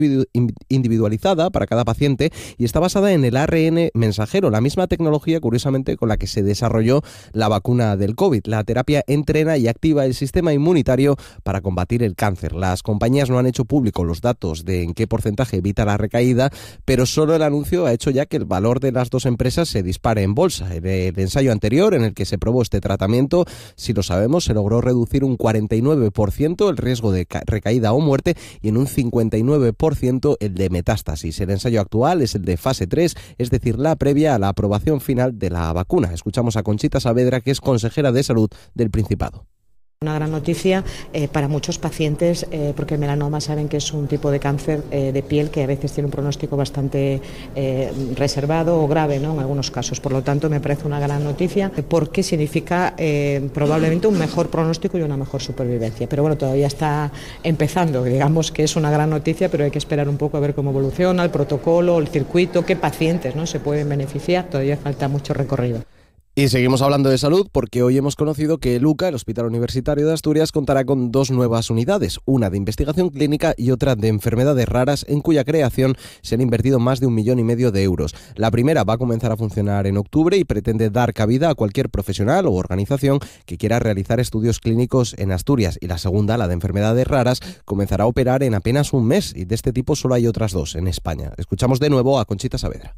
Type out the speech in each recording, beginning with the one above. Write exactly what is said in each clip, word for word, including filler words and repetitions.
individualizada para cada paciente y está basada en el A R N mensajero, la misma tecnología, curiosamente, con la que se desarrolló la vacuna del COVID. La terapia entrena y activa el sistema inmunitario para combatir el cáncer. Las compañías no han hecho público los datos de en qué porcentaje evita la recaída, pero solo el anuncio ha hecho ya que el valor de las dos empresas se dispare en bolsa. En el ensayo anterior en el que se probó este tratamiento, si lo sabemos, se logró reducir un cuarenta y nueve por ciento el riesgo de recaída o muerte y en un cincuenta y nueve por ciento el de metástasis. El ensayo actual es el de fase tres, es decir, la previa a la aprobación final de la vacuna. Escuchamos a Conchita Saavedra, que es consejera de Salud del Principado. Una gran noticia eh, para muchos pacientes, eh, porque el melanoma saben que es un tipo de cáncer eh, de piel que a veces tiene un pronóstico bastante eh, reservado o grave, ¿no?, en algunos casos. Por lo tanto, me parece una gran noticia porque significa eh, probablemente un mejor pronóstico y una mejor supervivencia. Pero bueno, todavía está empezando. Digamos que es una gran noticia, pero hay que esperar un poco a ver cómo evoluciona el protocolo, el circuito, qué pacientes, ¿no?, se pueden beneficiar. Todavía falta mucho recorrido. Y seguimos hablando de salud porque hoy hemos conocido que el U C A, el Hospital Universitario de Asturias, contará con dos nuevas unidades, una de investigación clínica y otra de enfermedades raras, en cuya creación se han invertido más de un millón y medio de euros. La primera va a comenzar a funcionar en octubre y pretende dar cabida a cualquier profesional o organización que quiera realizar estudios clínicos en Asturias, y la segunda, la de enfermedades raras, comenzará a operar en apenas un mes, y de este tipo solo hay otras dos en España. Escuchamos de nuevo a Conchita Saavedra.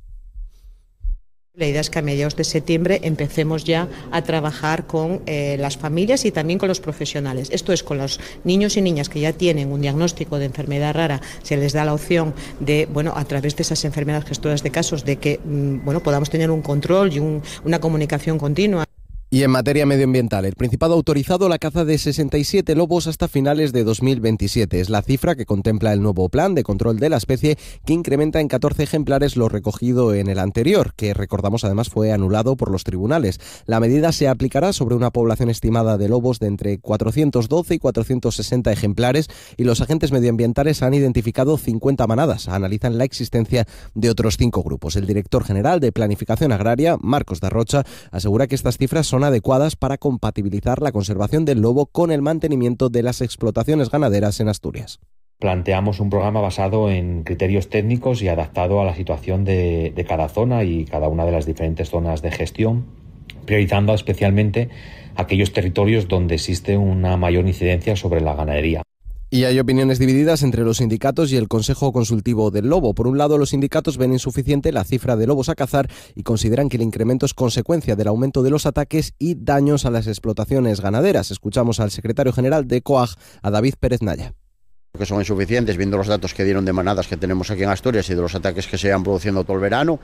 La idea es que a mediados de septiembre empecemos ya a trabajar con eh, las familias y también con los profesionales. Esto es, con los niños y niñas que ya tienen un diagnóstico de enfermedad rara, se les da la opción de, bueno, a través de esas enfermedades gestoras de casos, de que, mm, bueno, podamos tener un control y un, una comunicación continua. Y en materia medioambiental, el Principado ha autorizado la caza de sesenta y siete lobos hasta finales de dos mil veintisiete. Es la cifra que contempla el nuevo plan de control de la especie, que incrementa en catorce ejemplares lo recogido en el anterior, que recordamos además fue anulado por los tribunales. La medida se aplicará sobre una población estimada de lobos de entre cuatrocientos doce y cuatrocientos sesenta ejemplares, y los agentes medioambientales han identificado cincuenta manadas. Analizan la existencia de otros cinco grupos. El director general de Planificación Agraria, Marcos da Rocha, asegura que estas cifras son adecuadas para compatibilizar la conservación del lobo con el mantenimiento de las explotaciones ganaderas en Asturias. Planteamos un programa basado en criterios técnicos y adaptado a la situación de, de cada zona y cada una de las diferentes zonas de gestión, priorizando especialmente aquellos territorios donde existe una mayor incidencia sobre la ganadería. Y hay opiniones divididas entre los sindicatos y el Consejo Consultivo del Lobo. Por un lado, los sindicatos ven insuficiente la cifra de lobos a cazar y consideran que el incremento es consecuencia del aumento de los ataques y daños a las explotaciones ganaderas. Escuchamos al secretario general de COAG, a David Pérez Naya. Que son insuficientes, viendo los datos que dieron de manadas que tenemos aquí en Asturias y de los ataques que se han produciendo todo el verano.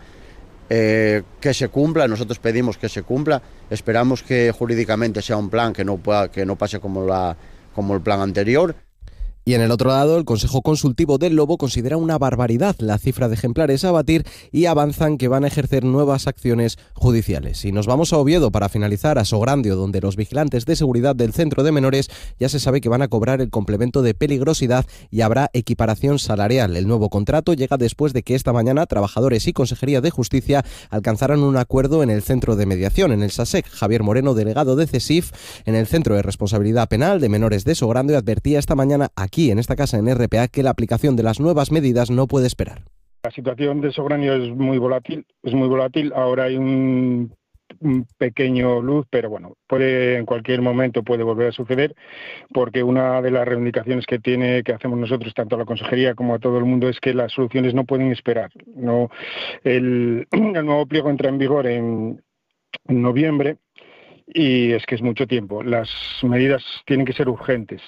Eh, que se cumpla, nosotros pedimos que se cumpla. Esperamos que jurídicamente sea un plan que no, pueda, que no pase como, la, como el plan anterior. Y en el otro lado, el Consejo Consultivo del Lobo considera una barbaridad la cifra de ejemplares a abatir y avanzan que van a ejercer nuevas acciones judiciales. Y nos vamos a Oviedo para finalizar, a Sograndio, donde los vigilantes de seguridad del centro de menores ya se sabe que van a cobrar el complemento de peligrosidad y habrá equiparación salarial. El nuevo contrato llega después de que esta mañana trabajadores y Consejería de Justicia alcanzaran un acuerdo en el centro de mediación, en el SASEC. Javier Moreno, delegado de CESIF, en el Centro de Responsabilidad Penal de Menores de Sograndio, advertía esta mañana aquí en esta casa en R P A que la aplicación de las nuevas medidas no puede esperar. La situación de Sograndio es muy volátil, es muy volátil. Ahora hay un, un pequeño luz, pero bueno, puede en cualquier momento puede volver a suceder, porque una de las reivindicaciones que tiene que hacemos nosotros tanto a la consejería como a todo el mundo es que las soluciones no pueden esperar. No, el, el nuevo pliego entra en vigor en, en noviembre y es que es mucho tiempo. Las medidas tienen que ser urgentes.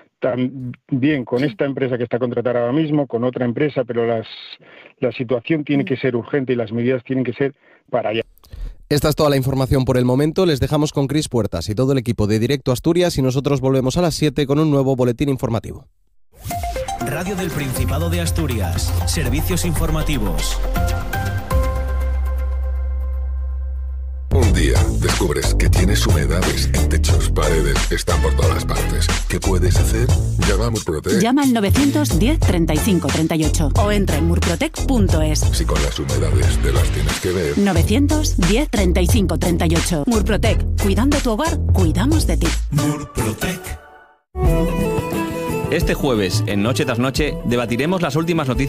También con esta empresa que está contratada ahora mismo, con otra empresa, pero las, la situación tiene que ser urgente y las medidas tienen que ser para allá. Esta es toda la información por el momento. Les dejamos con Cris Puertas y todo el equipo de Directo Asturias y nosotros volvemos a las siete con un nuevo boletín informativo. Radio del Principado de Asturias. Servicios informativos. Un día descubres que tienes humedades en techos, paredes, están por todas partes. ¿Qué puedes hacer? Llama a Murprotec. Llama al novecientos diez treinta y cinco treinta y ocho o entra en murprotec punto es. Si con las humedades te las tienes que ver. novecientos diez treinta y cinco treinta y ocho. Murprotec. Cuidando tu hogar, cuidamos de ti. Murprotec. Este jueves, en Noche tras Noche, debatiremos las últimas noticias